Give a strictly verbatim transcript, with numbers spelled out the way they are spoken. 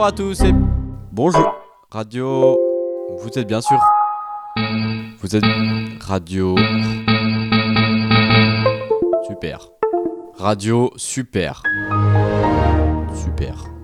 Bonjour à tous et bonjour. Radio. Vous êtes bien sûr. Vous êtes radio. Super. Radio super. Super.